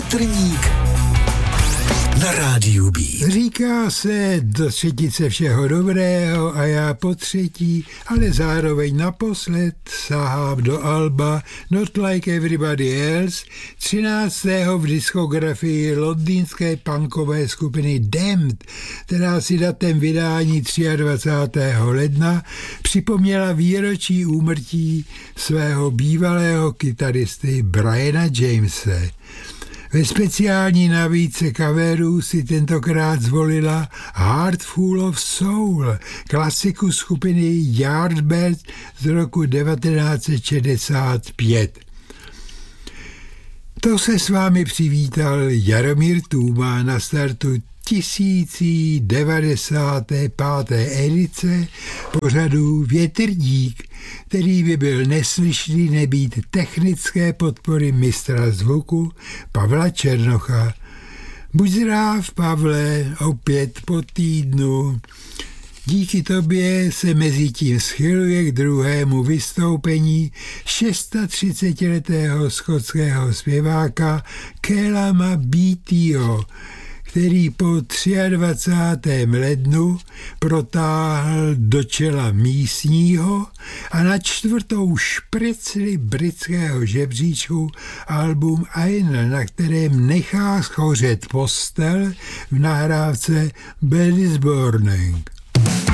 Větrník na rádiu B. Říká se do třetice všeho dobrého a já po třetí, ale zároveň naposled sahám do alba Not Like Everybody Else, 13. v diskografii londýnské punkové skupiny Damned, která si datem vydání 23. ledna připomněla výročí úmrtí svého bývalého kytaristy Briana Jamese. Ve speciální nabídce coverů si tentokrát zvolila Heart Full of Soul, klasiku skupiny Yardbirds z roku 1965. To se s vámi přivítal Jaromír Tůma na startu 1095. edice pořadu Větrník, který by byl neslyšný nebýt technické podpory mistra zvuku Pavla Černocha. Buď zdrav, Pavle, opět po týdnu. Díky tobě se mezi tím schyluje k druhému vystoupení 36letého skotského zpěváka Kelama Beattieho, který po 23. lednu protáhl do čela místního a na 4. špricli britského žebříčku album Aina, na kterém nechá schořet postel v nahrávce Bell is Burning.